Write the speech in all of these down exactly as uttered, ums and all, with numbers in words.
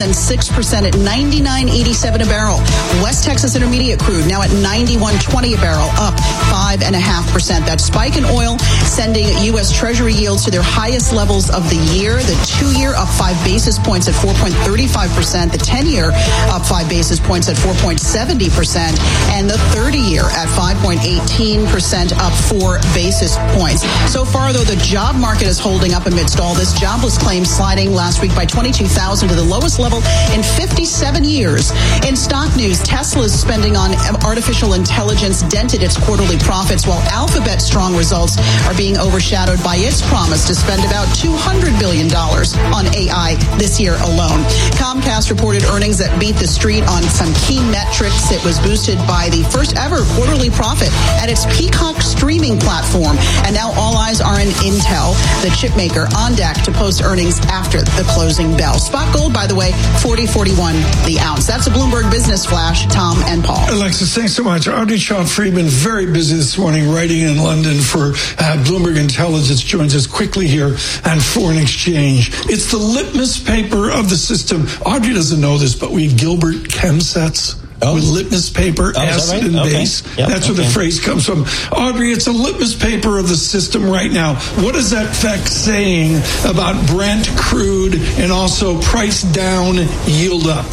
six percent at ninety-nine eighty-seven a barrel. West Texas Intermediate crude now at ninety-one twenty a barrel, up five and a half percent. That spike in oil sending U S Treasury yields to their highest levels of the year. The two-year up five basis points at four point three five percent. The ten-year up five basis points at four point seven zero percent. And the thirty-year at five point one eight percent, up four basis points. So far, though, the job market is holding up amidst all this. Jobless claims sliding last week by twenty-two thousand to the lowest level in fifty-seven years. In stock news, Tesla's spending on artificial intelligence dented its quarterly profits, while Alphabet's strong results are being overshadowed by its promise to spend about two hundred billion dollars on A I this year alone. Comcast reported earnings that beat the street on some key metrics. It was boosted by the first ever quarterly profit at its Peacock streaming platform. And now all eyes are on Intel, the chip maker, on deck to post earnings after the closing bell. Spot gold, by the way, forty forty-one the ounce. That's a Bloomberg Business Flash. Tom and Paul. Alexis, thanks so much. Audrey Shaw-Friedman, very busy this morning, writing in London for uh, Bloomberg Intelligence, joins us quickly here on foreign exchange. It's the litmus paper of the system. Audrey doesn't know this, but we have Gilbert chemsets. Oh. With litmus paper, oh, acid right? and okay. base. Yep. That's where okay. the phrase comes from. Audrey, it's a litmus paper of the system right now. What is that fact saying about Brent crude and also price down, yield up?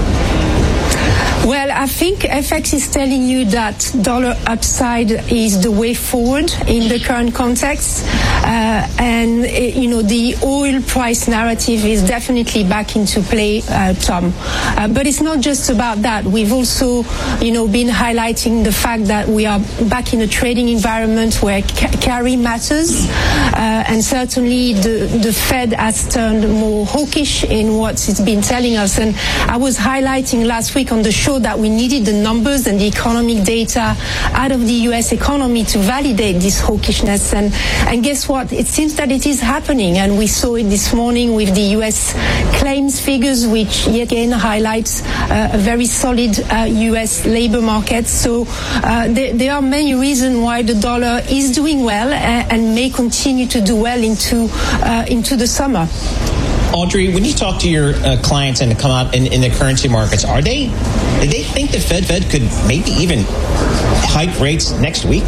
Well, I think F X is telling you that dollar upside is the way forward in the current context. Uh, and, it, you know, the oil price narrative is definitely back into play, uh, Tom. Uh, but it's not just about that. We've also, you know, been highlighting the fact that we are back in a trading environment where ca- carry matters. Uh, and certainly the, the Fed has turned more hawkish in what it's been telling us. And I was highlighting last week on the show that we needed the numbers and the economic data out of the U S economy to validate this hawkishness. And, and guess what? It seems that it is happening. And we saw it this morning with the U S claims figures, which yet again highlights uh, a very solid uh, U S labor market. So uh, there, there are many reasons why the dollar is doing well and, and may continue to do well into uh, into the summer. Audrey, when you talk to your uh, clients and to come out in, in the currency markets, are they, do they think the Fed Fed could maybe even hike rates next week?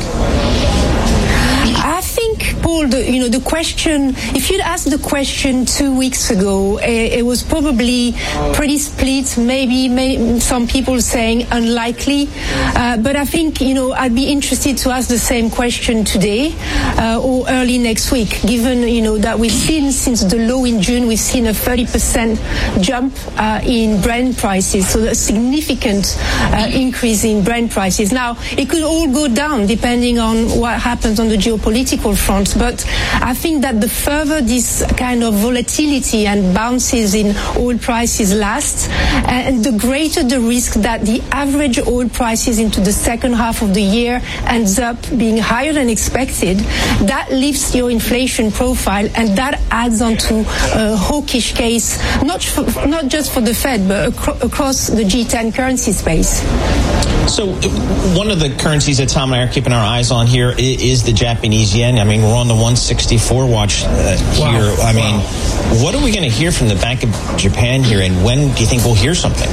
I think, Paul, the, you know, the question, if you'd asked the question two weeks ago, it, it was probably pretty split, maybe, maybe some people saying unlikely. Uh, but I think, you know, I'd be interested to ask the same question today uh, or early next week, given, you know, that we've seen since the low in June, we've seen a thirty percent jump uh, in Brent prices, so a significant uh, increase in Brent prices. Now, it could all go down depending on what happens on the geopolitical front, but I think that the further this kind of volatility and bounces in oil prices last, and the greater the risk that the average oil prices into the second half of the year ends up being higher than expected, that lifts your inflation profile, and that adds on to a hawkish case, not for, not just for the Fed, but acro- across the G ten currency space. So one of the currencies that Tom and I are keeping our eyes on here is the Japanese yen. I mean, we're on the one sixty-four watch uh, wow. here. I wow. mean, what are we going to hear from the Bank of Japan here, and when do you think we'll hear something?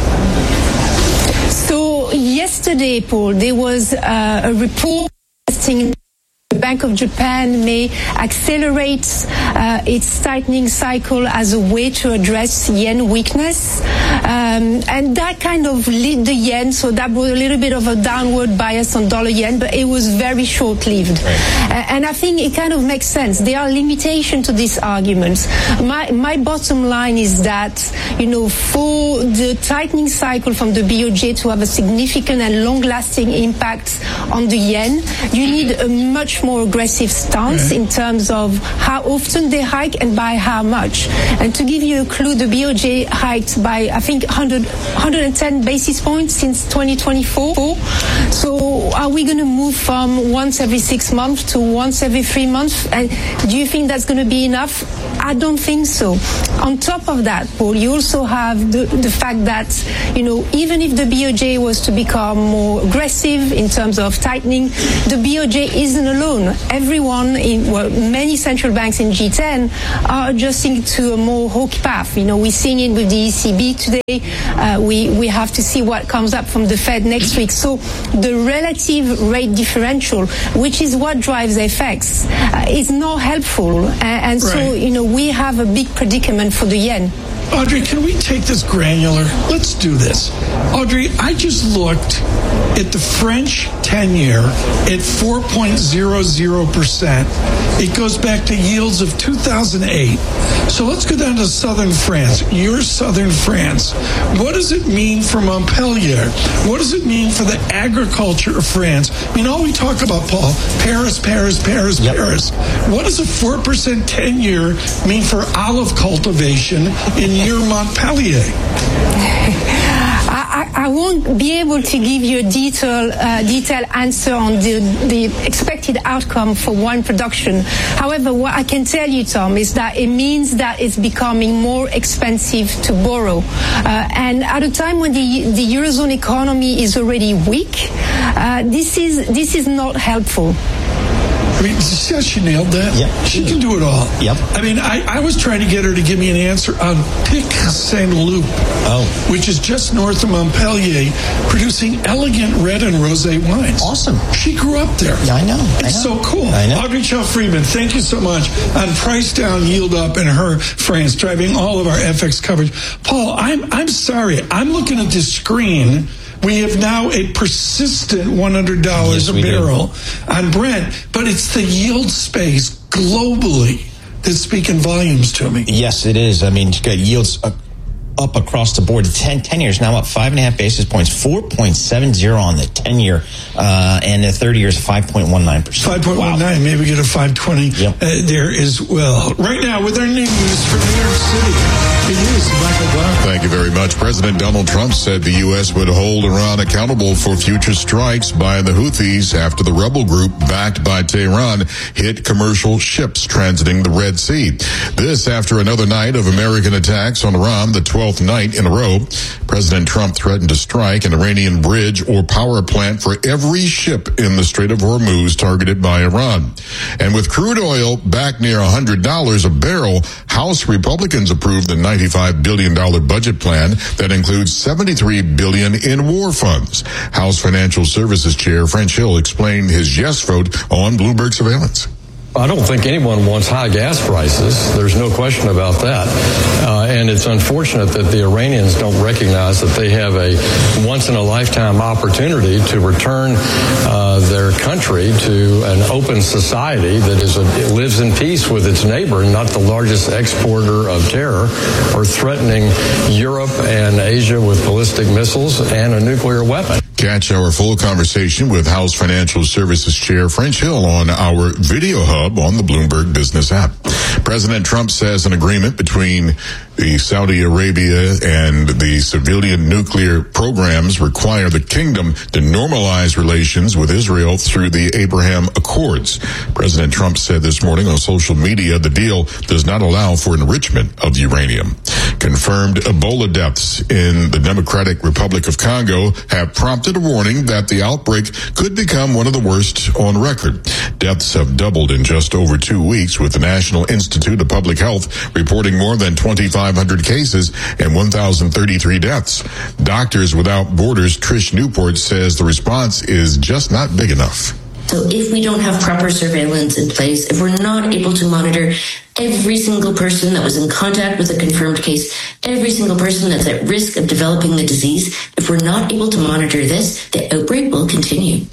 So yesterday, Paul, there was uh, a report suggesting the Bank of Japan may accelerate uh, its tightening cycle as a way to address yen weakness. Um, and that kind of lit the yen, so that brought a little bit of a downward bias on dollar yen, but it was very short-lived. Right. Uh, and I think it kind of makes sense. There are limitations to these arguments. My, my bottom line is that, you know, for the tightening cycle from the B O J to have a significant and long-lasting impact on the yen, you need a much more aggressive stance in terms of how often they hike and by how much. And to give you a clue, the B O J hiked by, I think, one hundred, one hundred ten basis points since twenty twenty-four. So are we going to move from once every six months to once every three months? And do you think that's going to be enough? I don't think so. On top of that, Paul, you also have the, the fact that, you know, even if the B O J was to become more aggressive in terms of tightening, the B O J isn't alone. alone. Everyone, in well, many central banks in G ten are adjusting to a more hawky path. You know, we're seeing it with the E C B today. Uh, we, we have to see what comes up from the Fed next week. So the relative rate differential, which is what drives F X, uh, is not helpful. And, and so, right. you know, we have a big predicament for the yen. Audrey, can we take this granular? Let's do this. Audrey, I just looked at the French ten-year at four point zero zero percent. It goes back to yields of two thousand eight. So let's go down to southern France. Your southern France. What does it mean for Montpellier? What does it mean for the agriculture of France? I mean, all we talk about, Paul, Paris, Paris, Paris, yep. Paris. What does a four percent ten-year mean for olive cultivation in your Montpellier? I, I won't be able to give you a detailed, uh, detailed answer on the, the expected outcome for wine production. However, what I can tell you, Tom, is that it means that it's becoming more expensive to borrow. Uh, and at a time when the, the Eurozone economy is already weak, uh, this is, this is not helpful. I mean, see how she nailed that? Yep. She can do it all. Yep. I mean, I, I was trying to get her to give me an answer on Pic Saint-Loup, oh. which is just north of Montpellier, producing elegant red and rosé wines. Awesome. She grew up there. Yeah, I know. It's I know. so cool. I know. Audrey Chow-Friedman, thank you so much on Price Down, Yield Up, and her France, driving all of our F X coverage. Paul, I'm I'm sorry. I'm looking at this screen. We have now a persistent one hundred dollars yes, a barrel do. on Brent, but it's the yield space globally that's speaking volumes to me. Yes, it is. I mean, yields up across the board. The ten, ten years now up five and a half basis points, four point seven zero on the ten year, uh, and the thirty years five point one nine percent. five point one nine, wow. Maybe get a five twenty yep. uh, there as well. Right now, with our news from New York City, it is Michael Barr. Thank you very much. President Donald Trump said the U S would hold Iran accountable for future strikes by the Houthis after the rebel group backed by Tehran hit commercial ships transiting the Red Sea. This after another night of American attacks on Iran, the twelfth night in a row. President Trump threatened to strike an Iranian bridge or power plant for every ship in the Strait of Hormuz targeted by Iran. And with crude oil back near one hundred dollars a barrel, House Republicans approved the ninety-five billion dollars budget plan that includes seventy-three billion dollars in war funds. House Financial Services Chair French Hill explained his yes vote on Bloomberg Surveillance. I don't think anyone wants high gas prices. There's no question about that. Uh, and it's unfortunate that the Iranians don't recognize that they have a once-in-a-lifetime opportunity to return uh, their country to an open society that is a, it lives in peace with its neighbor, not the largest exporter of terror, or threatening Europe and Asia with ballistic missiles and a nuclear weapon. Catch our full conversation with House Financial Services Chair French Hill on our video hub on the Bloomberg Business app. President Trump says an agreement between the Saudi Arabia and the civilian nuclear programs require the kingdom to normalize relations with Israel through the Abraham Accords. President Trump said this morning on social media the deal does not allow for enrichment of uranium. Confirmed Ebola deaths in the Democratic Republic of Congo have prompted a warning that the outbreak could become one of the worst on record. Deaths have doubled in just over two weeks, with the National Institute of Public Health reporting more than twenty-five hundred cases and one thousand thirty-three deaths. Doctors Without Borders' Trish Newport says the response is just not big enough. So if we don't have proper surveillance in place, if we're not able to monitor every single person that was in contact with a confirmed case, every single person that's at risk of developing the disease, if we're not able to monitor this, the outbreak will continue.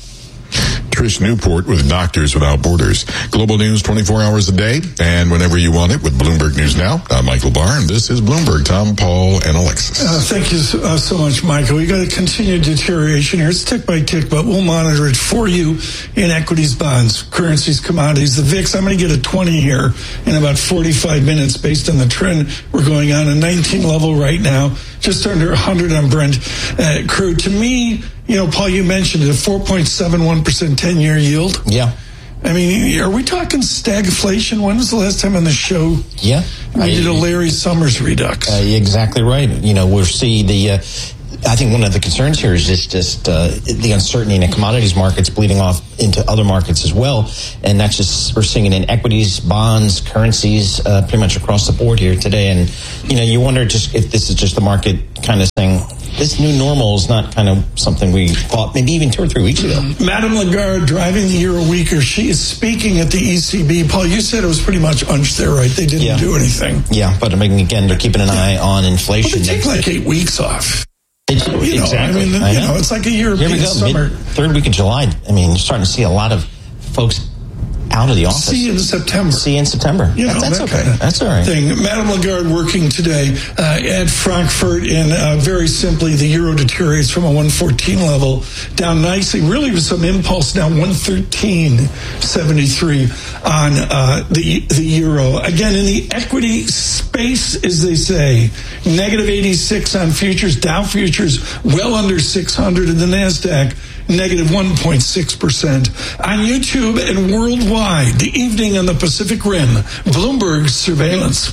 Trish Newport with Doctors Without Borders. Global news twenty-four hours a day and whenever you want it with Bloomberg News Now. I'm Michael Barr, and this is Bloomberg. Tom, Paul, and Alexis. Uh, thank you so, uh, so much, Michael. We got a continued deterioration here. It's tick by tick, but we'll monitor it for you in equities, bonds, currencies, commodities. The V I X, I'm going to get a twenty here in about forty-five minutes based on the trend we're going on. A nineteen level right now, just under one hundred on Brent uh, crude. To me, you know, Paul, you mentioned it, a four point seven one percent ten-year yield. Yeah. I mean, are we talking stagflation? When was the last time on the show yeah, we I, did a Larry Summers redux? Uh, exactly right. You know, we'll see the... Uh, I think one of the concerns here is just, just uh, the uncertainty in the commodities markets bleeding off into other markets as well. And that's just, we're seeing it in equities, bonds, currencies, uh, pretty much across the board here today. And, you know, you wonder just if this is just the market kind of saying, this new normal is not kind of something we thought maybe even two or three weeks ago. Madame Lagarde driving the euro weaker. She is speaking at the E C B. Paul, you said it was pretty much unched there, right? They didn't yeah. do anything. Yeah, but I mean, again, they're keeping an eye on inflation. Well, they take like eight weeks off. It's, you know, exactly. I mean, I you know. know, it's like a European Here we go. summer. Mid, third week of July. I mean, you're starting to see a lot of folks out of the office. See you in September. See you in September. You know, that's that okay. kind of That's all right. Thing. Madame Lagarde working today uh, at Frankfurt, and uh, very simply, the euro deteriorates from a one fourteen level down nicely. Really, with some impulse down one thirteen seventy-three on uh, the the euro. Again, in the equity space, as they say, negative eighty-six on futures. Dow futures well under six hundred, and the Nasdaq negative one point six percent. On YouTube and worldwide, the evening on the Pacific Rim, Bloomberg Surveillance.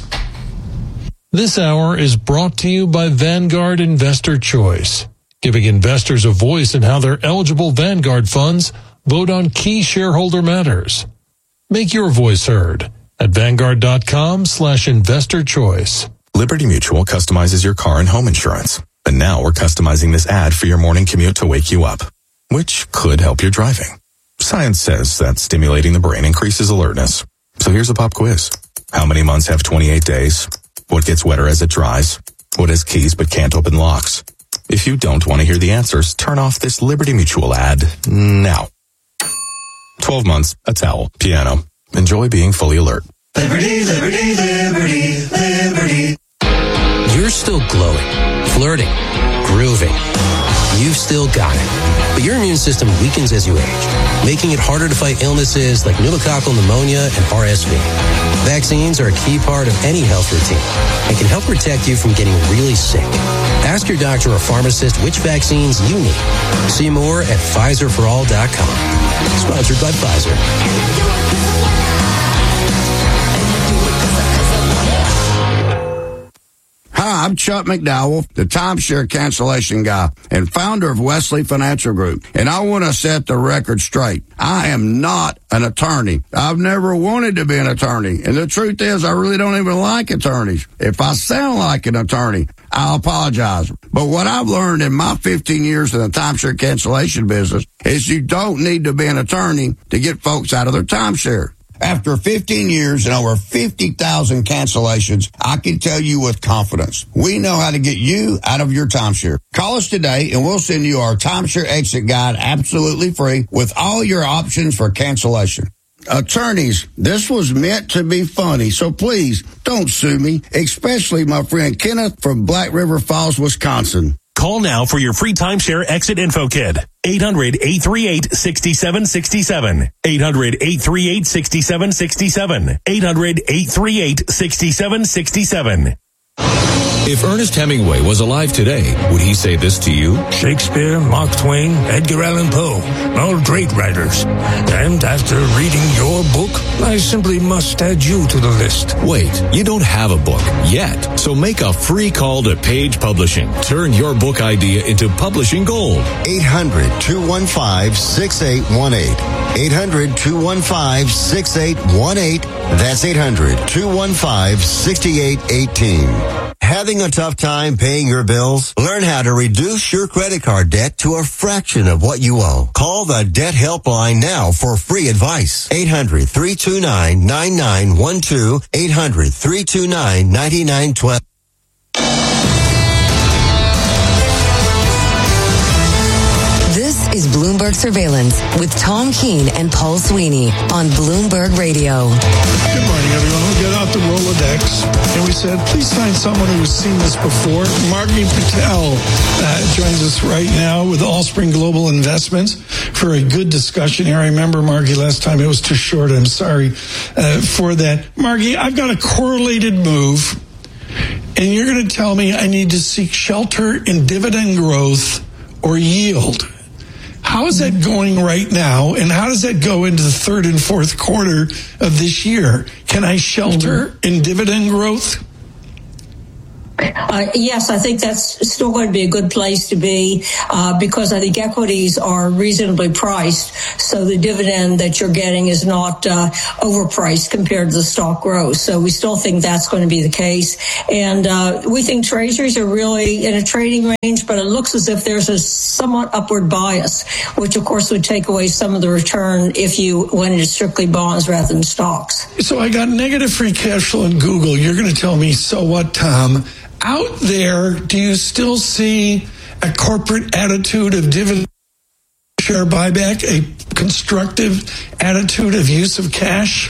This hour is brought to you by Vanguard Investor Choice, giving investors a voice in how their eligible Vanguard funds vote on key shareholder matters. Make your voice heard at Vanguard.com slash investor choice. Liberty Mutual customizes your car and home insurance. And now we're customizing this ad for your morning commute to wake you up, which could help your driving. Science says that stimulating the brain increases alertness. So here's a pop quiz. How many months have twenty-eight days? What gets wetter as it dries? What has keys but can't open locks? If you don't want to hear the answers, turn off this Liberty Mutual ad now. twelve months, a towel, piano. Enjoy being fully alert. Liberty, liberty, liberty, liberty. You're still glowing, flirting, grooving. You've still got it. But your immune system weakens as you age, making it harder to fight illnesses like pneumococcal pneumonia and R S V. Vaccines are a key part of any health routine and can help protect you from getting really sick. Ask your doctor or pharmacist which vaccines you need. See more at Pfizer for all dot com. Sponsored by Pfizer. Hi, I'm Chuck McDowell, the timeshare cancellation guy and founder of Wesley Financial Group. And I want to set the record straight. I am not an attorney. I've never wanted to be an attorney. And the truth is, I really don't even like attorneys. If I sound like an attorney, I apologize. But what I've learned in my fifteen years in the timeshare cancellation business is you don't need to be an attorney to get folks out of their timeshare. After fifteen years and over fifty thousand cancellations, I can tell you with confidence, we know how to get you out of your timeshare. Call us today and we'll send you our timeshare exit guide absolutely free with all your options for cancellation. Attorneys, this was meant to be funny, so please don't sue me, especially my friend Kenneth from Black River Falls, Wisconsin. Call now for your free timeshare exit info kit. eight hundred, eight three eight, six seven six seven. eight hundred, eight three eight, six seven six seven. eight hundred, eight three eight, six seven six seven. If Ernest Hemingway was alive today, would he say this to you? Shakespeare, Mark Twain, Edgar Allan Poe, all great writers. And after reading your book, I simply must add you to the list. Wait, you don't have a book yet. So make a free call to Page Publishing. Turn your book idea into publishing gold. eight hundred, two one five, six eight one eight. eight hundred, two one five, six eight one eight. That's eight hundred, two one five, six eight one eight. Having a tough time paying your bills? Learn how to reduce your credit card debt to a fraction of what you owe. Call the Debt Helpline now for free advice. eight hundred, three two nine, nine nine one two. eight hundred, three two nine, nine nine one two. This is Bloomberg Surveillance with Tom Keene and Paul Sweeney on Bloomberg Radio. Good morning, everyone. We got out the Rolodex and we said, please find someone who has seen this before. Margie Patel uh, joins us right now with Allspring Global Investments for a good discussion here. I remember, Margie, last time it was too short. I'm sorry uh, for that. Margie, I've got a correlated move, and you're going to tell me I need to seek shelter in dividend growth or yield. How is that going right now, and how does that go into the third and fourth quarter of this year? Can I shelter in dividend growth? Uh, yes, I think that's still going to be a good place to be uh, because I think equities are reasonably priced. So the dividend that you're getting is not uh, overpriced compared to the stock growth. So we still think that's going to be the case. And uh, we think treasuries are really in a trading range, but it looks as if there's a somewhat upward bias, which of course would take away some of the return if you went into strictly bonds rather than stocks. So I got negative free cash flow in Google. You're going to tell me, so what, Tom? Out there, do you still see a corporate attitude of dividend share buyback, a constructive attitude of use of cash?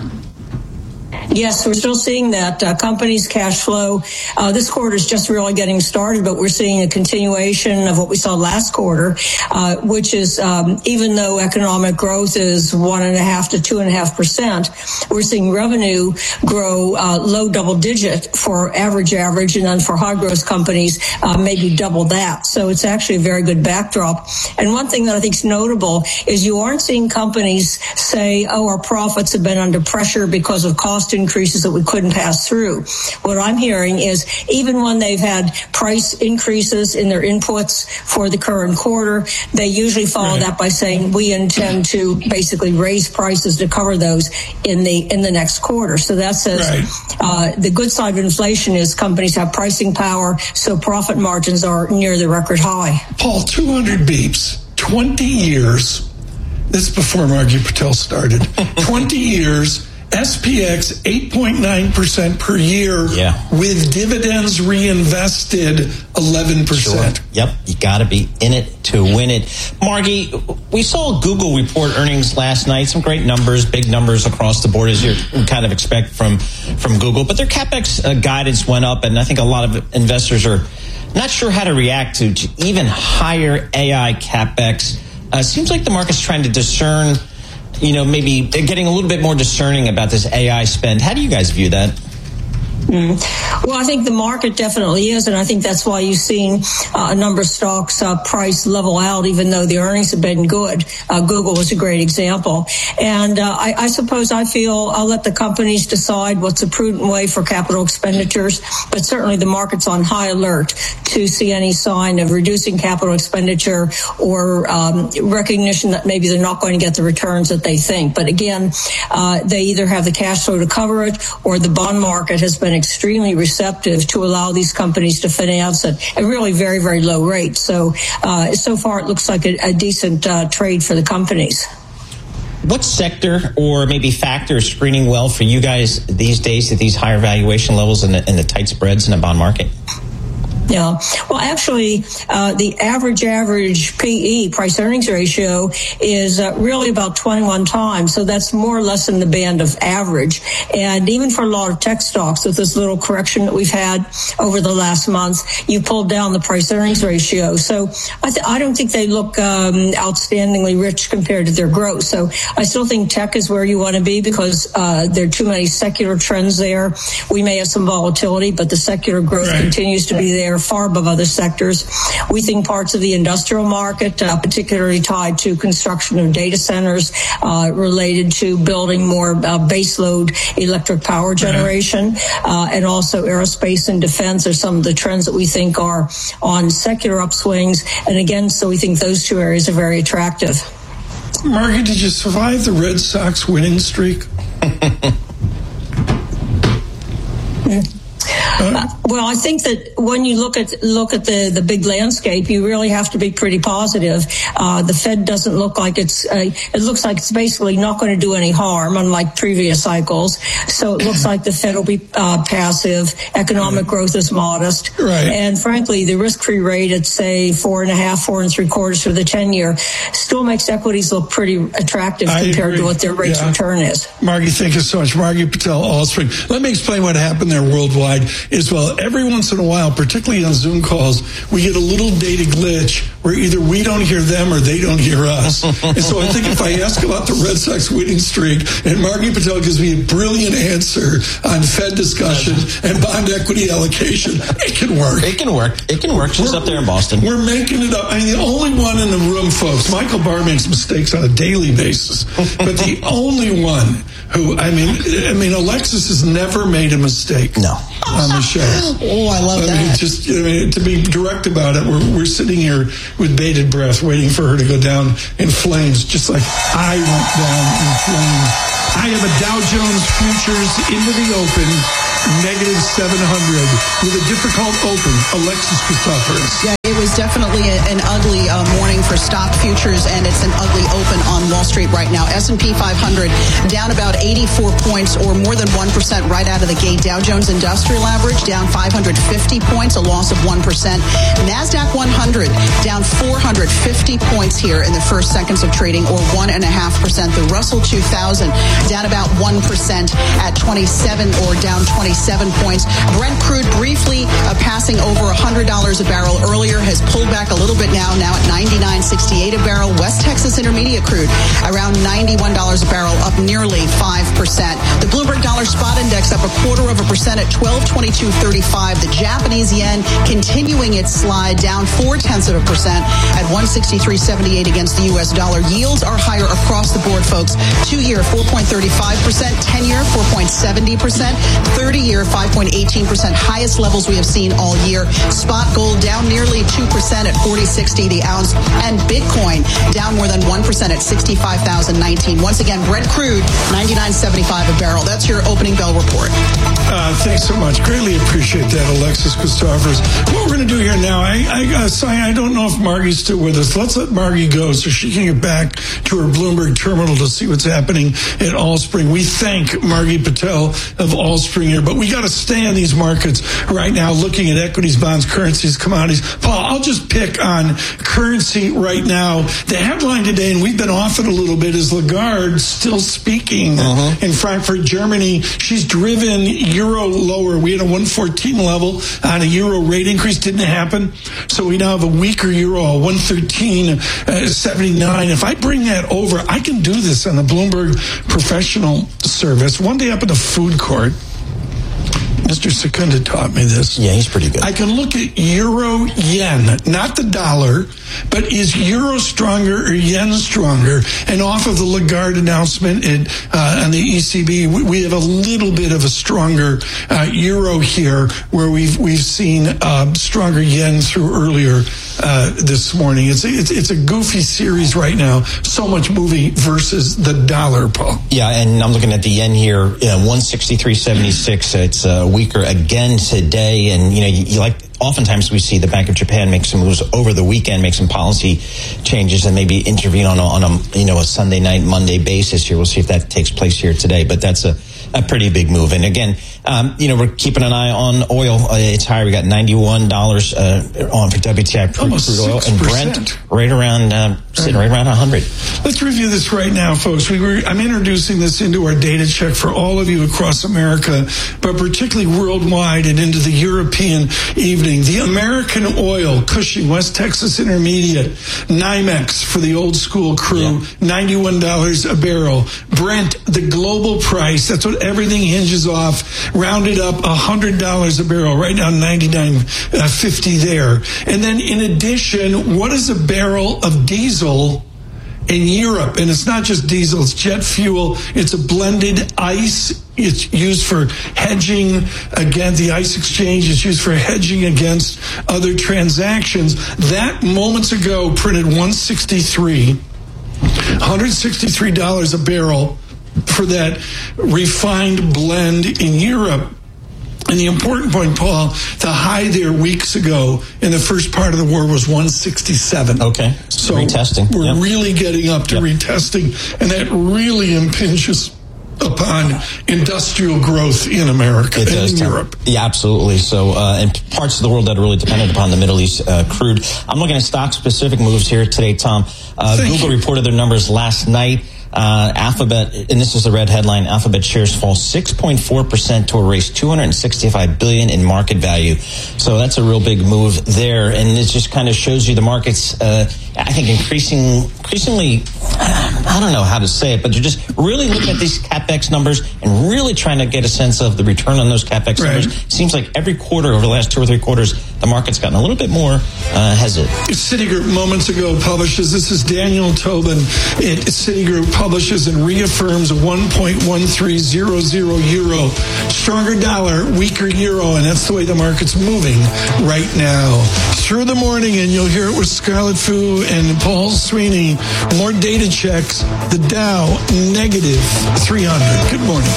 Yes, we're still seeing that. Uh, companies' cash flow, uh, this quarter is just really getting started, but we're seeing a continuation of what we saw last quarter, uh, which is um, even though economic growth is one and a half to two and a half percent, we're seeing revenue grow uh, low double digit for average average, and then for high growth companies, uh, maybe double that. So it's actually a very good backdrop. And one thing that I think is notable is you aren't seeing companies say, oh, our profits have been under pressure because of cost increases that we couldn't pass through. What I'm hearing is even when they've had price increases in their inputs for the current quarter, they usually follow right. that by saying we intend to basically raise prices to cover those in the in the next quarter. So that says right. uh, the good side of inflation is companies have pricing power, so profit margins are near the record high. Paul, two hundred beeps, twenty years. This is before Margie Patel started. twenty years. S P X eight point nine percent per year yeah. with dividends reinvested eleven percent. Sure. Yep, you got to be in it to win it. Margie, we saw Google report earnings last night. Some great numbers, big numbers across the board as you kind of expect from, from Google. But their CapEx uh, guidance went up, and I think a lot of investors are not sure how to react to, to even higher A I CapEx. Uh, seems like the market's trying to discern, you know, maybe they're getting a little bit more discerning about this A I spend. How do you guys view that? Mm. Well, I think the market definitely is, and I think that's why you've seen uh, a number of stocks uh, price level out, even though the earnings have been good. Uh, Google was a great example. And uh, I, I suppose I feel I'll let the companies decide what's a prudent way for capital expenditures, but certainly the market's on high alert to see any sign of reducing capital expenditure or um, recognition that maybe they're not going to get the returns that they think. But again, uh, they either have the cash flow to cover it, or the bond market has been extremely receptive to allow these companies to finance at a really very, very low rate. So, uh, so far it looks like a, a decent uh, trade for the companies. What sector or maybe factor is screening well for you guys these days at these higher valuation levels and the, and the tight spreads in the bond market? Yeah. Well, actually, uh, the average average P E, price earnings ratio, is uh, really about twenty-one times. So that's more or less in the band of average. And even for a lot of tech stocks, with this little correction that we've had over the last month, you pulled down the price earnings ratio. So I, th- I don't think they look um, outstandingly rich compared to their growth. So I still think tech is where you want to be because uh, there are too many secular trends there. We may have some volatility, but the secular growth right. continues to be there, far above other sectors. We think parts of the industrial market, uh, particularly tied to construction of data centers, uh, related to building more uh, baseload electric power generation, uh, and also aerospace and defense are some of the trends that we think are on secular upswings. And again, so we think those two areas are very attractive. Margie, did you survive the Red Sox winning streak? Uh, well, I think that when you look at look at the, the big landscape, you really have to be pretty positive. Uh, the Fed doesn't look like it's uh, it looks like it's basically not going to do any harm, unlike previous cycles. So it looks like the Fed will be uh, passive. Economic growth is modest, right. And frankly, the risk-free rate at say four and a half, four and three quarters for the ten-year still makes equities look pretty attractive I compared agree. to what their rate yeah. return is. Margie, thank you so much. Margie Patel, Allspring. Let me explain what happened there worldwide. As well, every once in a while, particularly on Zoom calls, we get a little data glitch where either we don't hear them or they don't hear us. And so I think if I ask about the Red Sox winning streak and Margie Patel gives me a brilliant answer on Fed discussion and bond equity allocation, it can work. It can work. It can work. She's we're, up there in Boston. We're making it up. I mean, the only one in the room, folks, Michael Barr makes mistakes on a daily basis, but the only one who, I mean, I mean, Alexis has never made a mistake. No. On the show. Oh, I love I that. mean, just, I mean, to be direct about it, we're, we're sitting here with bated breath waiting for her to go down in flames, just like I went down in flames. I have a Dow Jones futures into the open, negative seven hundred, with a difficult open. Alexis Christoforous. Yeah, it was definitely a, an ugly uh, morning for stock futures, and it's an ugly open on Wall Street right now. S and P five hundred down about eighty-four points, or more than one percent right out of the gate. Dow Jones Industrial Average down five hundred fifty points, a loss of one percent. NASDAQ one hundred down four hundred fifty points here in the first seconds of trading, or one point five percent. The Russell two thousand down about one percent at twenty-seven, or down twenty-seven points. Brent crude briefly uh, passing over one hundred dollars a barrel earlier, has pulled back a little bit now, now at ninety-nine sixty-eight a barrel. West Texas Intermediate crude around ninety-one dollars a barrel, up nearly five percent. The Bloomberg Dollar Spot Index up a quarter of a percent at twelve twenty-two thirty-five. The Japanese yen continuing its slide, down four tenths of a percent at one sixty-three seventy-eight against the U S dollar. Yields are higher across the board, folks. Two-year four point three five percent, ten-year four point seven zero percent, thirty-year five point one eight percent, highest levels we have seen all year. Spot gold down nearly two percent at forty sixty the ounce, and Bitcoin down more than one percent at sixty-five thousand nineteen. Once again, Brent crude ninety-nine seventy-five a barrel. That's your opening bell report. Uh, thanks so much. Greatly appreciate that, Alexis Christoforous. What we're going to do here now, I, I, uh, Cy, I don't know if Margie's still with us. Let's let Margie go so she can get back to her Bloomberg terminal to see what's happening at Allspring. We thank Margie Patel of Allspring here, but we got to stay in these markets right now, looking at equities, bonds, currencies, commodities. Paul, I'll just pick on currency right now. The headline today, and we've been off it a little bit, is Lagarde still speaking uh-huh. in Frankfurt, Germany. She's driven euro lower. We had a one fourteen level on a euro rate increase. Didn't happen. So we now have a weaker euro, a one thirteen seventy-nine. If I bring that over, I can do this on the Bloomberg Professional Service. One day up at the food court, Mister Secunda taught me this. Yeah, he's pretty good. I can look at euro yen, not the dollar, but is euro stronger or yen stronger? And off of the Lagarde announcement in, uh, on the E C B, we, we have a little bit of a stronger uh, euro here, where we've we've seen uh, stronger yen through earlier uh, this morning. It's, it's it's a goofy series right now. So much moving versus the dollar, Paul. Yeah, and I'm looking at the yen here, uh, one sixty-three seventy-six. It's uh, weaker again today, and you know, you, you like. Oftentimes we see the Bank of Japan make some moves over the weekend, make some policy changes, and maybe intervene on a, on a you know a Sunday night, Monday basis here. We'll see if that takes place here today, but that's a, a pretty big move. And again, um, you know, we're keeping an eye on oil. Uh, it's higher. We got ninety-one dollars uh, on for W T I crude, crude oil, and Brent right around uh, sitting right around one hundred. Let's review this right now, folks. We were I'm introducing this into our data check for all of you across America, but particularly worldwide and into the European evening. The American Oil, Cushing, West Texas Intermediate, NYMEX for the old school crew, yeah. ninety-one dollars a barrel. Brent, the global price, that's what everything hinges off, rounded up one hundred dollars a barrel, right now ninety-nine fifty there. And then in addition, what is a barrel of diesel in Europe? And it's not just diesel, it's jet fuel. It's a blended ice. It's used for hedging against the ICE exchange. It's used for hedging against other transactions. That moments ago printed one sixty-three, one hundred sixty-three dollars a barrel for that refined blend in Europe. And the important point, Paul, the high there weeks ago in the first part of the war was one sixty-seven. Okay. So retesting. We're yep. really getting up to yep. retesting, and that really impinges upon industrial growth in America it and does, in Tom. Europe. Yeah, absolutely. So, uh, in parts of the world that are really dependent upon the Middle East uh, crude. I'm looking at stock-specific moves here today, Tom. Uh, Google you. reported their numbers last night. Uh, Alphabet, and this is the red headline, Alphabet shares fall six point four percent to erase two hundred sixty-five billion dollars in market value. So that's a real big move there. And it just kind of shows you the markets, uh, I think increasing, increasingly, I don't know how to say it, but you're just really looking at these CapEx numbers and really trying to get a sense of the return on those CapEx right. numbers. It seems like every quarter over the last two or three quarters, the market's gotten a little bit more uh, hesitant. Citigroup moments ago publishes, this is Daniel Tobin, it, Citigroup publishes and reaffirms a one point one three zero zero euro. Stronger dollar, weaker euro, and that's the way the market's moving right now. Through the morning, and you'll hear it with Scarlett Fu and Paul Sweeney. More data checks. The Dow, negative three hundred. Good morning.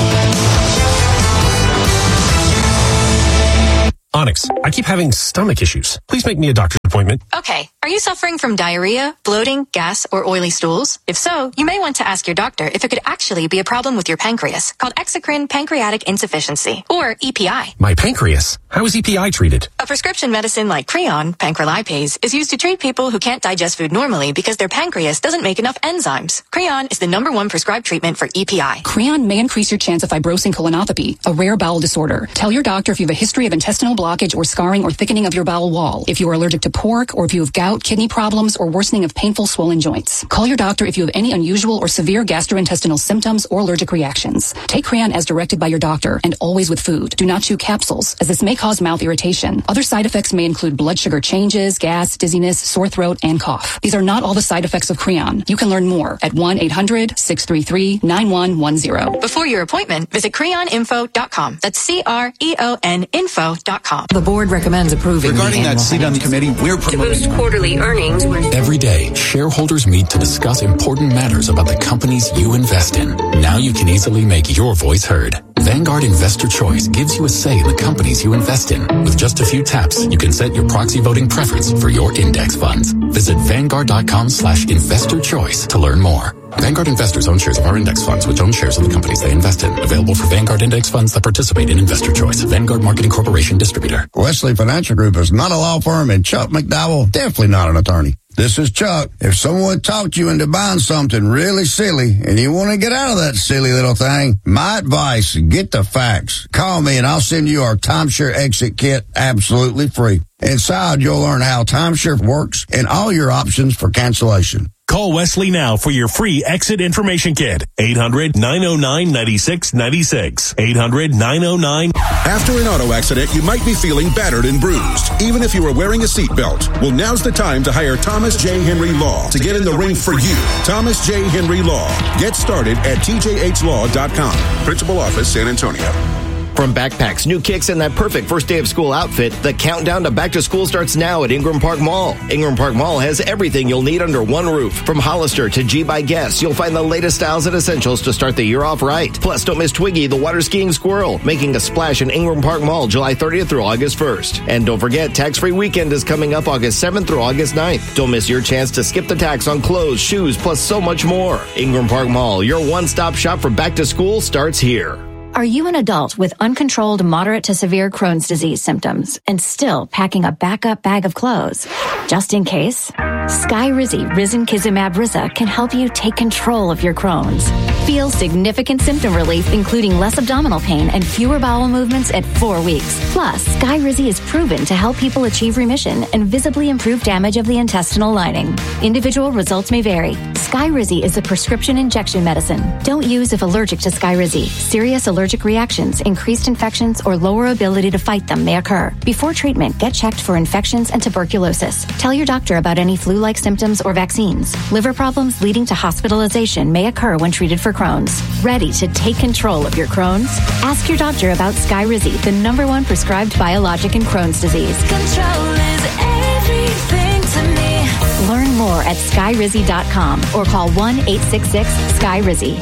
Onyx, I keep having stomach issues. Please make me a doctor's appointment. Okay. Are you suffering from diarrhea, bloating, gas, or oily stools? If so, you may want to ask your doctor if it could actually be a problem with your pancreas, called exocrine pancreatic insufficiency, or E P I. My pancreas? How is E P I treated? A prescription medicine like Creon, pancrelipase, is used to treat people who can't digest food normally because their pancreas doesn't make enough enzymes. Creon is the number one prescribed treatment for E P I. Creon may increase your chance of fibrosing colonopathy, a rare bowel disorder. Tell your doctor if you have a history of intestinal blockage or scarring or thickening of your bowel wall, if you are allergic to pork, or if you have gout, kidney problems, or worsening of painful swollen joints. Call your doctor if you have any unusual or severe gastrointestinal symptoms or allergic reactions. Take Creon as directed by your doctor and always with food. Do not chew capsules, as this may cause mouth irritation. Other side effects may include blood sugar changes, gas, dizziness, sore throat, and cough. These are not all the side effects of Creon. You can learn more at one eight hundred six three three nine one one zero. Before your appointment, visit creon info dot com. That's C R E O N info dot com. The board recommends approving. Regarding that seat on the committee, we're to boost quarterly earnings. Every day, shareholders meet to discuss important matters about the companies you invest in. Now you can easily make your voice heard. Vanguard Investor Choice gives you a say in the companies you invest in. With just a few taps, you can set your proxy voting preference for your index funds. Visit vanguard.com slash investor choice to learn more. Vanguard investors own shares of our index funds, which own shares of the companies they invest in. Available for Vanguard index funds that participate in Investor Choice. Vanguard Marketing Corporation distributor. Wesley Financial Group is not a law firm, and Chuck McDowell definitely not an attorney. This is Chuck. If someone talked you into buying something really silly and you want to get out of that silly little thing, my advice, get the facts. Call me and I'll send you our timeshare exit kit absolutely free. Inside, you'll learn how timeshare works and all your options for cancellation. Call Wesley now for your free exit information kit. eight hundred nine oh nine nine six nine six. eight hundred nine oh nine. After an auto accident, you might be feeling battered and bruised, even if you were wearing a seatbelt. Well, now's the time to hire Thomas J. Henry Law to get in the ring for you. Thomas J. Henry Law. Get started at T J H law dot com. Principal Office, San Antonio. From backpacks, new kicks, and that perfect first day of school outfit, the countdown to back to school starts now at Ingram Park Mall. Ingram Park Mall has everything you'll need under one roof. From Hollister to G by Guess, you'll find the latest styles and essentials to start the year off right. Plus, don't miss Twiggy, the water skiing squirrel, making a splash in Ingram Park Mall July thirtieth through August first. And don't forget, tax-free weekend is coming up August seventh through August ninth. Don't miss your chance to skip the tax on clothes, shoes, plus so much more. Ingram Park Mall, your one-stop shop for back to school, starts here. Are you an adult with uncontrolled moderate to severe Crohn's disease symptoms and still packing a backup bag of clothes? Just in case, Skyrizi Risankizumab Riza can help you take control of your Crohn's. Feel significant symptom relief, including less abdominal pain and fewer bowel movements at four weeks. Plus, Skyrizi is proven to help people achieve remission and visibly improve damage of the intestinal lining. Individual results may vary. Skyrizi is a prescription injection medicine. Don't use if allergic to Skyrizi. Serious allergic reactions, increased infections, or lower ability to fight them may occur. Before treatment, get checked for infections and tuberculosis. Tell your doctor about any flu-like symptoms or vaccines. Liver problems leading to hospitalization may occur when treated for Crohn's. Ready to take control of your Crohn's? Ask your doctor about Skyrizi, the number one prescribed biologic in Crohn's disease. Control is everything to me. Learn more at skyrizi dot com or call one eight six six Sky Rizzy.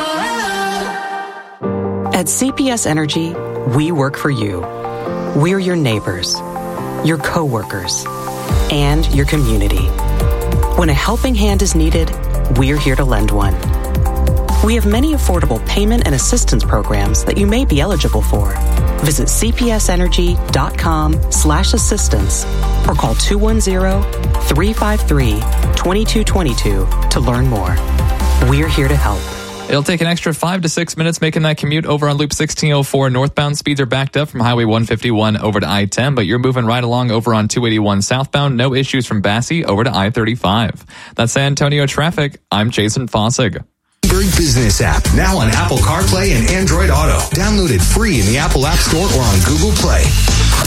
At C P S Energy, we work for you. We're your neighbors, your coworkers, and your community. When a helping hand is needed, we're here to lend one. We have many affordable payment and assistance programs that you may be eligible for. Visit cpsenergy.com slash assistance or call two one zero, three five three, two two two two to learn more. We're here to help. It'll take an extra five to six minutes making that commute over on Loop sixteen oh four. Northbound speeds are backed up from Highway one fifty-one over to I ten, but you're moving right along over on two eighty-one southbound. No issues from Bassey over to I thirty-five. That's San Antonio traffic. I'm Jason Fossig. Bloomberg Business app, now on Apple CarPlay and Android Auto. Download it free in the Apple App Store or on Google Play.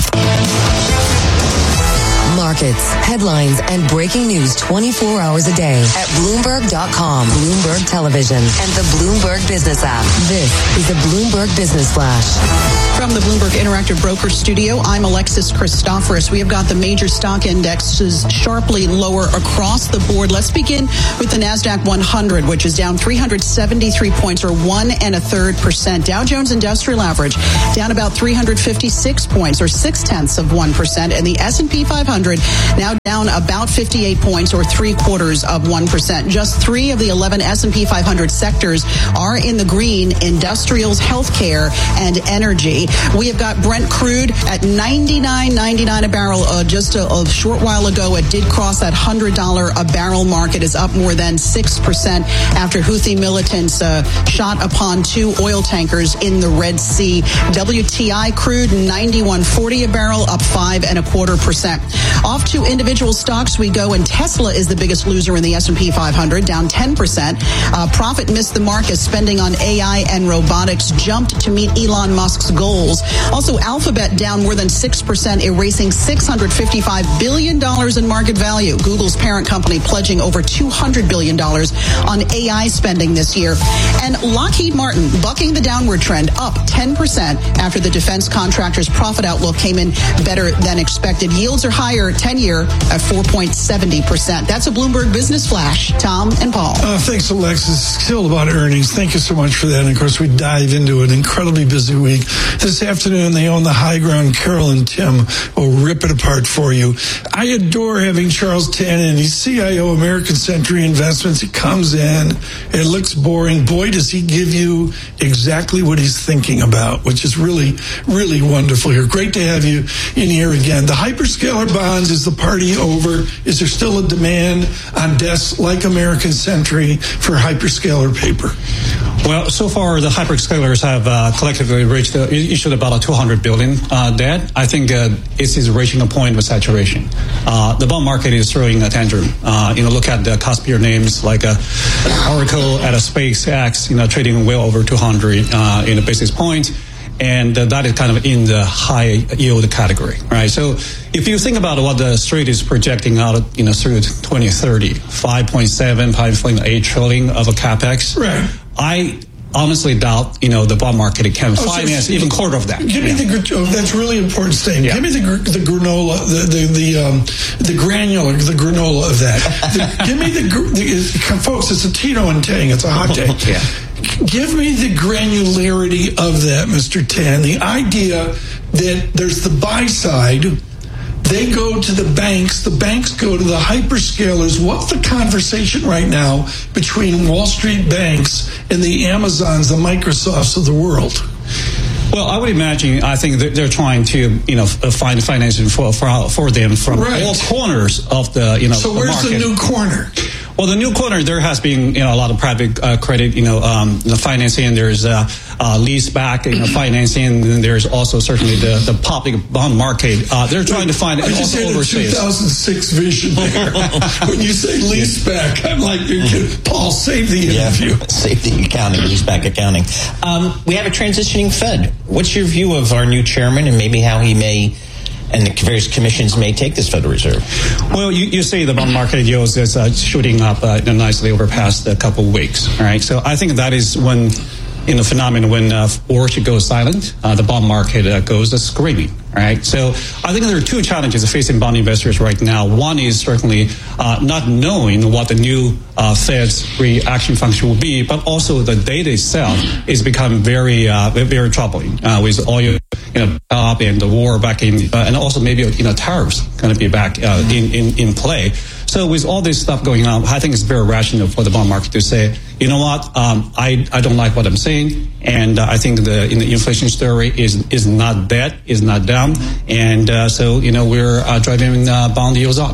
Markets, headlines, and breaking news twenty-four hours a day at Bloomberg dot com, Bloomberg Television, and the Bloomberg Business app. This is the Bloomberg Business Flash. From the Bloomberg Interactive Broker Studio, I'm Alexis Christoforous. We have got the major stock indexes sharply lower across the board. Let's begin with the NASDAQ one hundred, which is down three hundred seventy-three points, or one and a third percent. Dow Jones Industrial Average down about three hundred fifty-six points, or six tenths of one percent. And the S and P five hundred now down about fifty-eight points, or three quarters of one percent. Just three of the eleven S and P five hundred sectors are in the green: industrials, healthcare, and energy. We have got Brent crude at ninety-nine ninety-nine a barrel. Uh, just a, a short while ago, it did cross that one hundred dollars a barrel mark. It is up more than six percent after Houthi militants uh, shot upon two oil tankers in the Red Sea. W T I crude ninety-one forty a barrel, up five and a quarter percent. Off to individual stocks we go, and Tesla is the biggest loser in the S and P five hundred, down ten percent. Uh, profit missed the mark as spending on A I and robotics jumped to meet Elon Musk's goals. Also, Alphabet down more than six percent, erasing six hundred fifty-five billion dollars in market value. Google's parent company pledging over two hundred billion dollars on A I spending this year. And Lockheed Martin bucking the downward trend, up ten percent after the defense contractor's profit outlook came in better than expected. Yields are higher ten-year at four point seven zero percent. That's a Bloomberg Business Flash. Tom and Paul. Uh, thanks, Alexis. Still about earnings. Thank you so much for that. And, of course, we dive into an incredibly busy week. This afternoon, they own the high ground. Carol and Tim will rip it apart for you. I adore having Charles Tannen. He's C I O, American Century Investments. He comes in. It looks boring. Boy, does he give you exactly what he's thinking about, which is really, really wonderful here. Great to have you in here again. The hyperscaler bonds, is the party over? Is there still a demand on desks like American Century for hyperscaler paper? Well, so far the hyperscalers have uh, collectively reached uh, issued about a two hundred billion uh, debt. I think uh, it is reaching a point of saturation. Uh, the bond market is throwing a tantrum. Uh, you know, look at the cuspier names like uh, Oracle at a SpaceX, you know, trading well over two hundred uh, in a basis point. And uh, that is kind of in the high yield category, right? So if you think about what the street is projecting out, you know, through twenty thirty, five point seven, five point eight trillion of a capex. Right. I honestly doubt, you know, the bond market can oh, finance so, even quarter of that. Give me yeah. the, oh, that's really important statement. Yeah. Give me the the granola, the the the, um, the granular, the granola of that. The, give me the, the, folks, it's a Tito and Tang, it's a hot day. Yeah. Give me the granularity of that, Mister Tan. The idea that there's the buy side, they go to the banks, the banks go to the hyperscalers. What's the conversation right now between Wall Street banks and the Amazons, the Microsofts of the world? Well, I would imagine, I think they're trying to, you know, find financing for for, for them from right. all corners of the, you know, so the where's market. the new corner? Well, the new corner, there has been, you know, a lot of private uh, credit, you know, um, the financing. There's uh, uh, lease back, you know, financing. And there's also certainly the, the public bond market. Uh, they're trying to find I it just also had overseas. a two thousand six vision there. When you say lease back, I'm like, Paul, save the interview. Yeah, save the accounting, lease back accounting. Um, we have a transitioning Fed. What's your view of our new chairman and maybe how he may and the various commissions may take this Federal Reserve? Well, you, you see the bond market yields is uh, shooting up uh, nicely over past a couple of weeks, right? So I think that is when, you know, phenomenon when uh, Orchard goes silent, uh, the bond market uh, goes uh, screaming, right? So I think there are two challenges facing bond investors right now. One is certainly uh, not knowing what the new uh, Fed's reaction function will be, but also the data itself is becoming very, uh, very troubling uh, with oil, you know, up and the war back in, uh, and also maybe, you know, tariffs going to be back uh, in, in, in play. So with all this stuff going on, I think it's very rational for the bond market to say, you know what, um, I, I don't like what I'm saying, and uh, I think the, in the inflation story is is not dead, is not down, and uh, so, you know, we're uh, driving uh, bond yields up.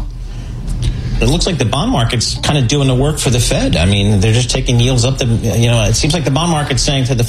It looks like the bond market's kind of doing the work for the Fed. I mean, they're just taking yields up. The, you know, it seems like the bond market's saying to the Fed,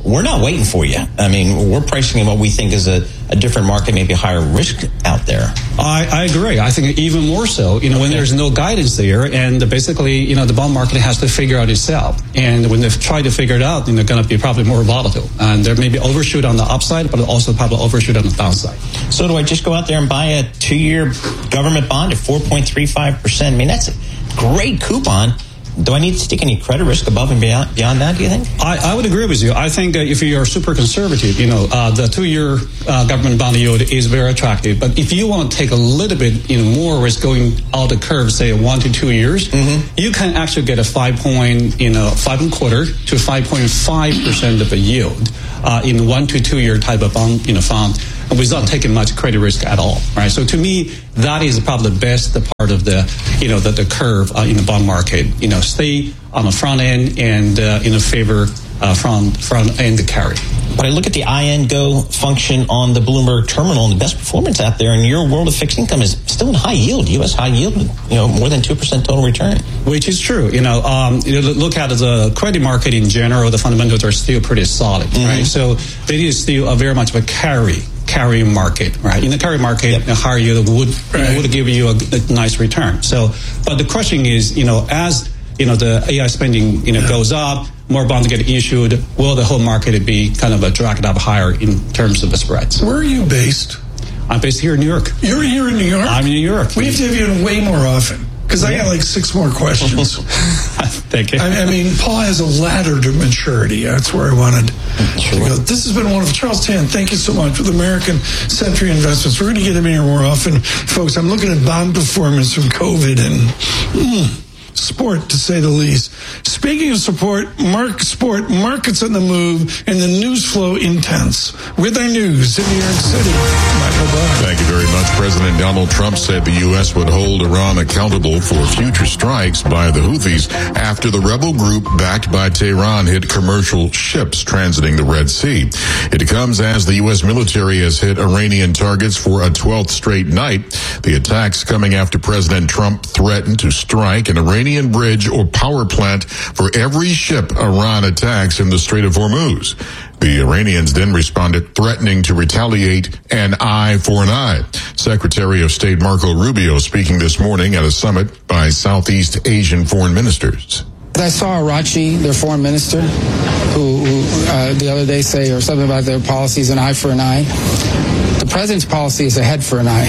we're not waiting for you. I mean, we're pricing in what we think is a, a different market, maybe higher risk out there. I, I agree. I think even more so, you know, okay. when there's no guidance there, and basically, you know, the bond market has to figure out itself. And when they try to figure it out, then they're going to be probably more volatile. And there may be overshoot on the upside, but also probably overshoot on the downside. So do I just go out there and buy a two-year government bond at four point three five percent? I mean, that's a great coupon. Do I need to take any credit risk above and beyond, beyond that, do you think? I, I would agree with you. I think uh, if you're super conservative, you know, uh, the two-year uh, government bond yield is very attractive. But if you want to take a little bit, you know, more risk going out the curve, say one to two years, mm-hmm. you can actually get a five point, you know, five and a quarter to five point five percent of a yield uh, in one to two-year type of bond, you know, fund, without taking much credit risk at all, right? So to me, that is probably the best part of the, you know, the, the curve uh, in the bond market. You know, stay on the front end and uh, in a favor uh, front front end carry. But I look at the I N Go function on the Bloomberg terminal, and the best performance out there in your world of fixed income is still in high yield, U S high yield, you know, more than two percent total return. Which is true. You know, um, you know, look at the credit market in general, the fundamentals are still pretty solid, mm-hmm. right? So it is still a very much of a carry. carry market, right? In the carry market, yep. a higher yield would right. would give you a, a nice return. So, but the question is, you know, as you know the A I spending, you know, yeah. goes up, more bonds get issued. Will the whole market be kind of a dragged up higher in terms of the spreads? Where are you based? I'm based here in New York. You're here in New York? I'm in New York. We have to have you in way more often. Because I got like six more questions. Thank you. I, I mean, Paul has a ladder to maturity. That's where I wanted to go. This has been wonderful. Charles Tan, thank you so much with American Century Investments. We're going to get him here more often. Folks, I'm looking at bond performance from COVID and mm, sport, to say the least. Speaking of support, mark sport, markets on the move, and the news flow intense. With our news in New York City, Michael Barr. Thank you very much. President Donald Trump said the U S would hold Iran accountable for future strikes by the Houthis after the rebel group backed by Tehran hit commercial ships transiting the Red Sea. It comes as the U S military has hit Iranian targets for a twelfth straight night. The attacks coming after President Trump threatened to strike an Iranian bridge or power plant for every ship Iran attacks in the Strait of Hormuz. The Iranians then responded, threatening to retaliate an eye for an eye. Secretary of State Marco Rubio speaking this morning at a summit by Southeast Asian foreign ministers. I saw Arachi, their foreign minister, who, who uh, the other day say or something about their policies, an eye for an eye. The president's policy is a head for an eye.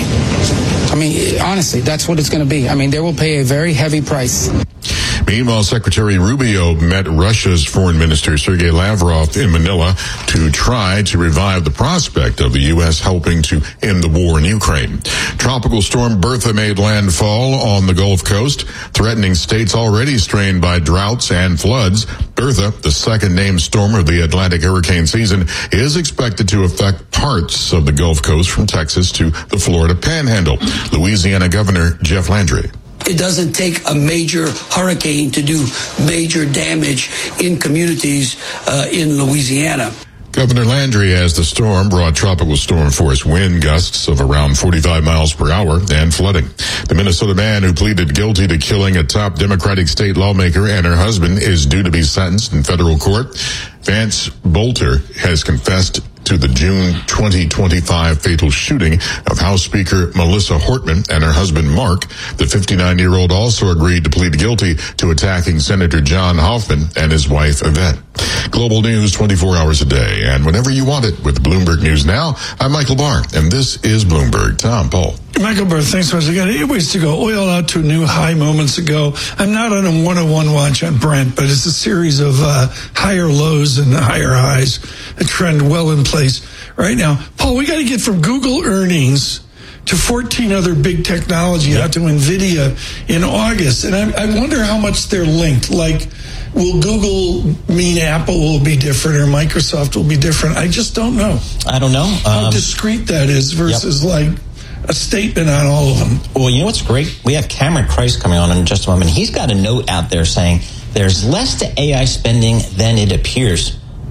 I mean, honestly, that's what it's going to be. I mean, they will pay a very heavy price. Meanwhile, Secretary Rubio met Russia's foreign minister Sergei Lavrov in Manila to try to revive the prospect of the U S helping to end the war in Ukraine. Tropical storm Bertha made landfall on the Gulf Coast, threatening states already strained by droughts and floods. Bertha, the second named storm of the Atlantic hurricane season, is expected to affect parts of the Gulf Coast from Texas to the Florida Panhandle. Louisiana Governor Jeff Landry. It doesn't take a major hurricane to do major damage in communities uh, in Louisiana. Governor Landry, as the storm brought tropical storm force wind gusts of around forty-five miles per hour and flooding. The Minnesota man who pleaded guilty to killing a top Democratic state lawmaker and her husband is due to be sentenced in federal court. Vance Bolter has confessed to the June twenty twenty-five fatal shooting of House Speaker Melissa Hortman and her husband Mark. The fifty-nine-year-old also agreed to plead guilty to attacking Senator John Hoffman and his wife Yvette. Global news twenty-four hours a day and whenever you want it with Bloomberg News Now. I'm Michael Barr, and this is Bloomberg. Tom, Paul. Michael Barr, thanks so much. I got eight ways to go. Oil out to a new high moments ago. I'm not on a one oh one watch on Brent, but it's a series of uh, higher lows and higher highs, a trend well in place right now. Paul, we got to get from Google earnings to fourteen other big technology yep. out to NVIDIA in August. And I, I wonder how much they're linked. Like, will Google mean Apple will be different or Microsoft will be different? I just don't know. I don't know. Um, how discreet that is versus yep. like a statement on all of them. Well, you know what's great? We have Cameron Christ coming on in just a moment. He's got a note out there saying there's less to A I spending than it appears.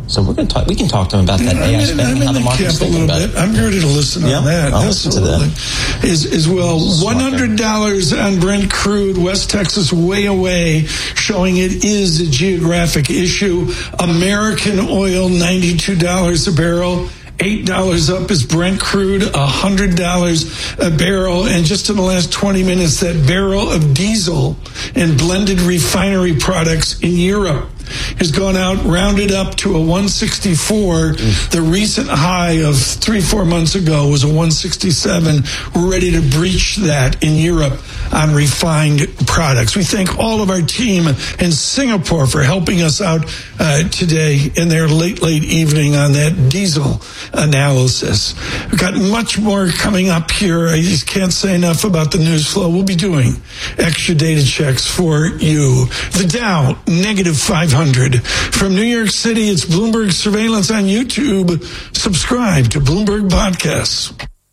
So we're going to talk. We can talk to them about that I'm A I in, spending, I'm in how the the market's camp a thinking little about bit. it. I'm ready to listen Yeah, on that. I'll listen to Absolutely. that. As, as well, one hundred dollars on Brent crude, West Texas way away, showing it is a geographic issue. American oil, ninety-two dollars a barrel. eight dollars up is Brent crude, one hundred dollars a barrel. And just in the last twenty minutes, that barrel of diesel and blended refinery products in Europe has gone out, rounded up to a one sixty-four. Mm. The recent high of three, four months ago was a one sixty-seven. We're ready to breach that in Europe on refined products. We thank all of our team in Singapore for helping us out uh, today in their late, late evening on that diesel analysis. We've got much more coming up here. I just can't say enough about the news flow. We'll be doing extra data checks for you. The Dow, negative five hundred. From New York City, it's Bloomberg Surveillance on YouTube. Subscribe to Bloomberg Podcasts.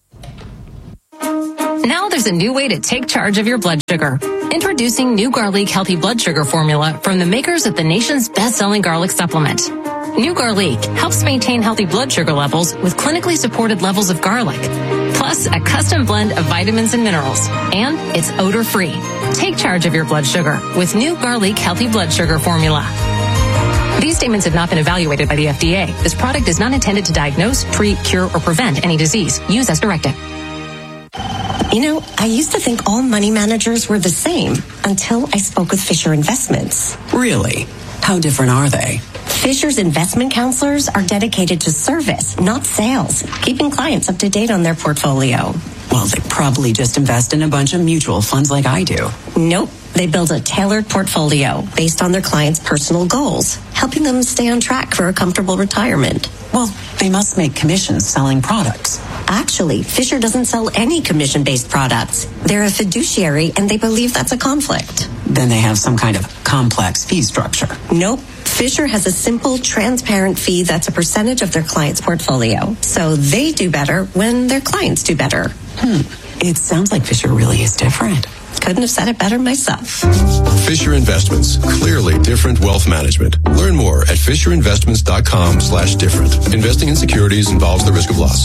Now there's a new way to take charge of your blood sugar. Introducing new Garlic Healthy Blood Sugar Formula from the makers of the nation's best-selling garlic supplement. New Garlic helps maintain healthy blood sugar levels with clinically supported levels of garlic, plus a custom blend of vitamins and minerals. And it's odor-free. Take charge of your blood sugar with New Garlic Healthy Blood Sugar Formula. These statements have not been evaluated by the F D A. This product is not intended to diagnose, treat, cure, or prevent any disease. Use as directed. You know, I used to think all money managers were the same until I spoke with Fisher Investments. Really? How different are they? Fisher's investment counselors are dedicated to service, not sales, keeping clients up to date on their portfolio. Well, they probably just invest in a bunch of mutual funds like I do. Nope. They build a tailored portfolio based on their clients' personal goals, helping them stay on track for a comfortable retirement. Well, they must make commissions selling products. Actually, Fisher doesn't sell any commission-based products. They're a fiduciary, and they believe that's a conflict. Then they have some kind of complex fee structure. Nope. Fisher has a simple, transparent fee that's a percentage of their client's portfolio. So they do better when their clients do better. Hmm. It sounds like Fisher really is different. Couldn't have said it better myself. Fisher Investments. Clearly different wealth management. Learn more at FisherInvestments.com slash different. Investing in securities involves the risk of loss.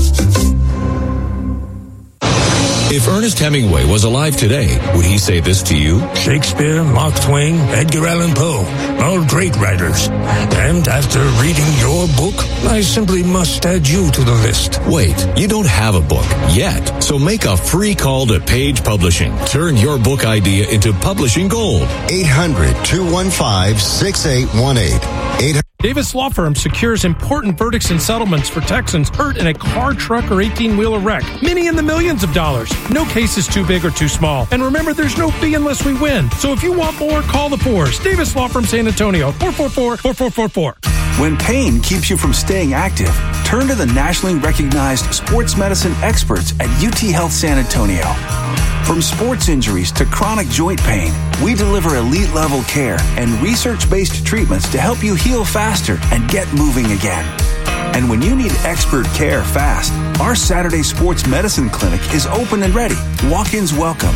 If Ernest Hemingway was alive today, would he say this to you? Shakespeare, Mark Twain, Edgar Allan Poe, all great writers. And after reading your book, I simply must add you to the list. Wait, you don't have a book yet. So make a free call to Page Publishing. Turn your book idea into publishing gold. eight hundred, two one five, six eight one eight. eight hundred Davis Law Firm secures important verdicts and settlements for Texans hurt in a car, truck, or eighteen-wheeler wreck. Many in the millions of dollars. No case is too big or too small. And remember, there's no fee unless we win. So if you want more, call the Fours. Davis Law Firm San Antonio, four four four, four four four four. When pain keeps you from staying active, turn to the nationally recognized sports medicine experts at U T Health San Antonio. From sports injuries to chronic joint pain, we deliver elite-level care and research-based treatments to help you heal faster and get moving again. And when you need expert care fast, our Saturday Sports Medicine Clinic is open and ready. Walk-ins welcome.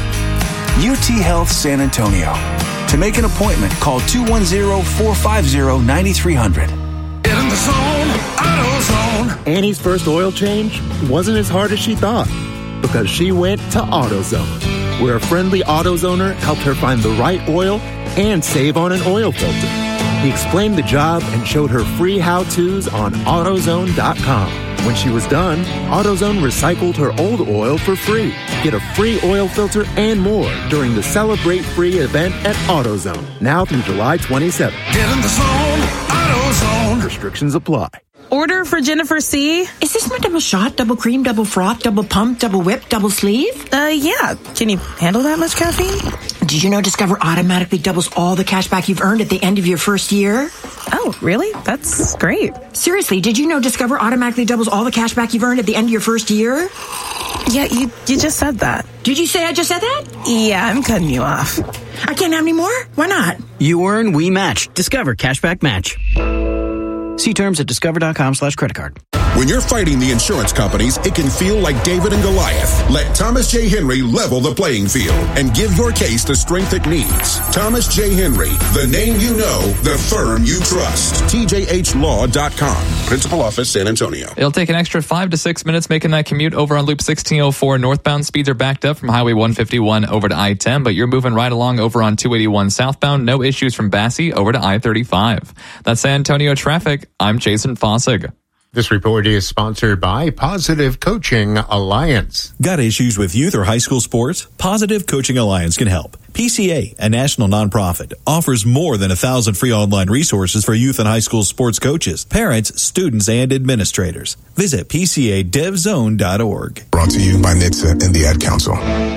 U T Health San Antonio. To make an appointment, call two one zero, four five zero, nine three zero zero. Get in the zone, AutoZone. Annie's first oil change wasn't as hard as she thought because she went to AutoZone, where a friendly AutoZoner helped her find the right oil and save on an oil filter. He explained the job and showed her free how-tos on AutoZone dot com. When she was done, AutoZone recycled her old oil for free. Get a free oil filter and more during the Celebrate Free event at AutoZone, now through July twenty-seventh. Get in the zone, AutoZone. Restrictions apply. Order for Jennifer C. Is this my double shot, double cream, double froth, double pump, double whip, double sleeve? Uh, yeah. Can you handle that much caffeine? Did you know Discover automatically doubles all the cash back you've earned at the end of your first year? Oh, really? That's great. Seriously, did you know Discover automatically doubles all the cash back you've earned at the end of your first year? Yeah, you, you just said that. Did you say I just said that? Yeah, I'm cutting you off. I can't have any more? Why not? You earn, we match. Discover Cashback Match. See terms at discover.com slash credit card. When you're fighting the insurance companies, it can feel like David and Goliath. Let Thomas J. Henry level the playing field and give your case the strength it needs. Thomas J. Henry, the name you know, the firm you trust. T J H law dot com. Principal Office, San Antonio. It'll take an extra five to six minutes making that commute over on Loop sixteen oh four northbound. Speeds are backed up from Highway one fifty-one over to I ten, but you're moving right along over on two eighty-one southbound. No issues from Basse over to I thirty-five. That's San Antonio traffic. I'm Jason Fossig. This report is sponsored by Positive Coaching Alliance. Got issues with youth or high school sports? Positive Coaching Alliance can help. P C A, a national nonprofit, offers more than a thousand free online resources for youth and high school sports coaches, parents, students, and administrators. Visit P C A dev zone dot org. Brought to you by N H T S A and the Ad Council.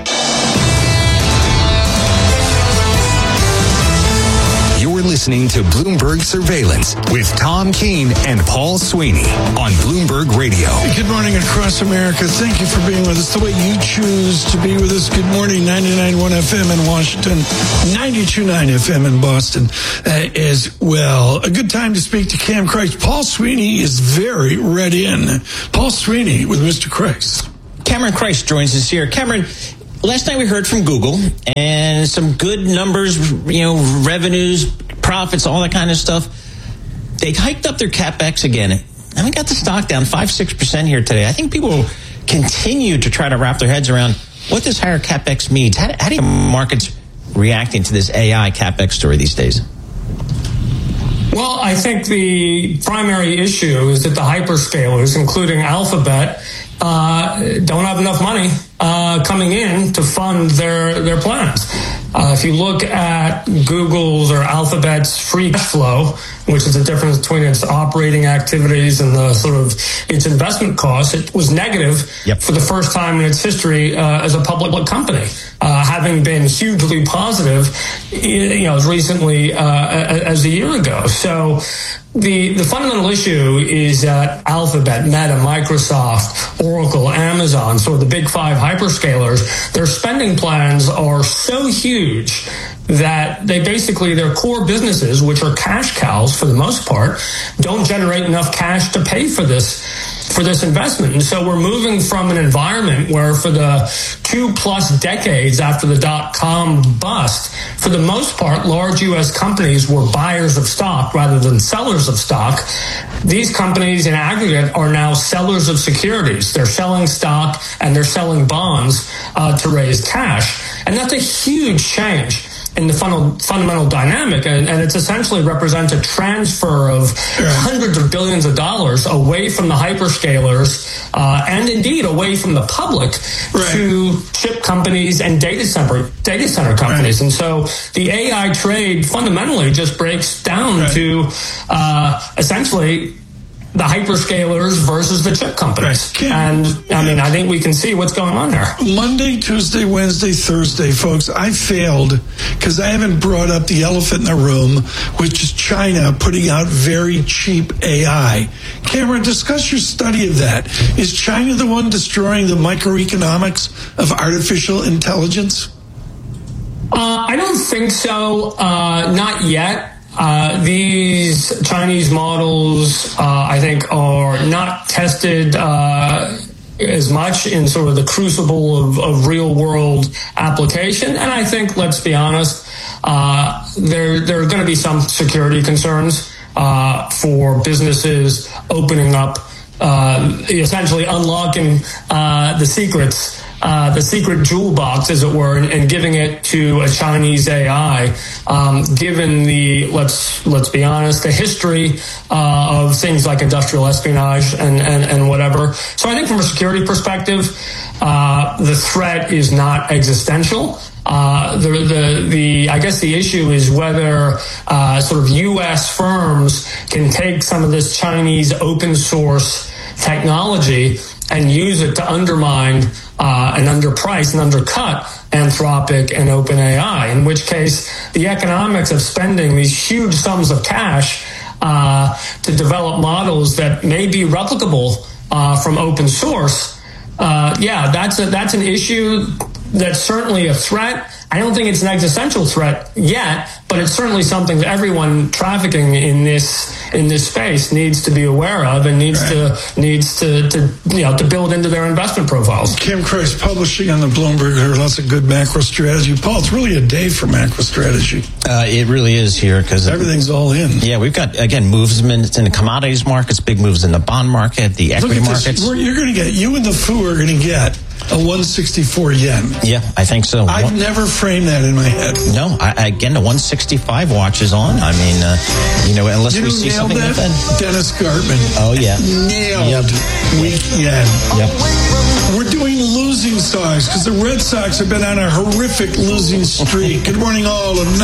You're listening to Bloomberg Surveillance with Tom Keene and Paul Sweeney on Bloomberg Radio. Good morning across America. Thank you for being with us the way you choose to be with us. Good morning, ninety-nine point one F M in Washington, ninety-two point nine F M in Boston uh, as well. A good time to speak to Cam Christ. Paul Sweeney is very read in. Paul Sweeney with Mister Christ. Cameron Christ joins us here. Cameron, last night we heard from Google and some good numbers, you know, revenues, profits, all that kind of stuff. They hiked up their CapEx again. And we got the stock down five, six percent here today. I think people will continue to try to wrap their heads around what this higher CapEx means. How, how do you markets reacting to this A I CapEx story these days? Well, I think the primary issue is that the hyperscalers, including Alphabet, uh, don't have enough money uh, coming in to fund their, their plans. Uh, if you look at Google's or Alphabet's free cash flow, which is the difference between its operating activities and the sort of its investment costs, it was negative yep. for the first time in its history uh, as a public company, uh, having been hugely positive, you know, as recently uh, as a year ago. So the the fundamental issue is that Alphabet, Meta, Microsoft, Oracle, Amazon, sort of the big five hyperscalers, their spending plans are so huge that they basically, their core businesses, which are cash cows for the most part, don't generate enough cash to pay for this for this investment. And so we're moving from an environment where for the two plus decades after the dot-com bust, for the most part, large U S companies were buyers of stock rather than sellers of stock. These companies in aggregate are now sellers of securities. They're selling stock and they're selling bonds uh, to raise cash. And that's a huge change in the fun- fundamental dynamic, and, and it's essentially represents a transfer of hundreds of billions of dollars away from the hyperscalers uh, and indeed away from the public right. to chip companies and data center data center companies. Right. And so the A I trade fundamentally just breaks down right. to uh, essentially the hyperscalers versus the chip companies. Right. And, I mean, I think we can see what's going on there. Monday, Tuesday, Wednesday, Thursday, folks, I failed because I haven't brought up the elephant in the room, which is China putting out very cheap A I. Cameron, discuss your study of that. Is China the one destroying the microeconomics of artificial intelligence? Uh, I don't think so. Uh, not yet. Uh, these Chinese models, uh, I think, are not tested uh, as much in sort of the crucible of, of real-world application. And I think, let's be honest, uh, there, there are going to be some security concerns uh, for businesses opening up, uh, essentially unlocking uh, the secrets Uh, the secret jewel box, as it were, and, and giving it to a Chinese A I, um, given the, let's let's be honest, the history uh, of things like industrial espionage and, and, and whatever. So I think from a security perspective, uh, the threat is not existential. Uh, the, the, the, I guess the issue is whether uh, sort of U S firms can take some of this Chinese open source technology and use it to undermine uh, and underprice and undercut Anthropic and OpenAI, in which case the economics of spending these huge sums of cash uh, to develop models that may be replicable uh, from open source, uh, yeah, that's a, that's an issue that's certainly a threat. I don't think it's an existential threat yet, but it's certainly something that everyone trafficking in this in this space needs to be aware of and needs right. to needs to, to you know to build into their investment profiles. Kim Christ publishing on the Bloomberg. There are lots of good macro strategy. Paul, it's really a day for macro strategy. Uh, it really is here because everything's all in. Yeah, we've got again movements in the commodities markets, big moves in the bond market, the equity markets. We're, you're going to get you and the F U are going to get a one sixty-four yen. Yeah, I think so. I've one, never framed that in my head. No, I, again, the one sixty-five watch is on. I mean, uh, you know, unless you we know, see something that? happen. Dennis Gartman. Oh, yeah. Nailed yep. weak yen. Yep. We're doing losing stocks because the Red Sox have been on a horrific losing streak. Good morning, all of